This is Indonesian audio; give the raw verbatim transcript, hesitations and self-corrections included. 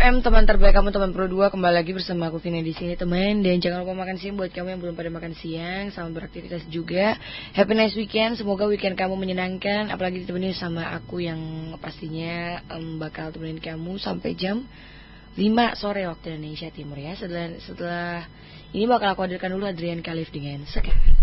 M, teman terbaik kamu, teman pro dua. Kembali lagi bersama aku Vina di sini, teman. Dan jangan lupa makan siang buat kamu yang belum pada makan siang. Selamat beraktivitas juga. Happy nice weekend. Semoga weekend kamu menyenangkan. Apalagi ditemani sama aku yang pastinya um, bakal temenin kamu sampai jam lima sore waktu Indonesia Timur ya. Setelah setelah ini bakal aku hadirkan dulu Adrian Khalif dengan Sekar.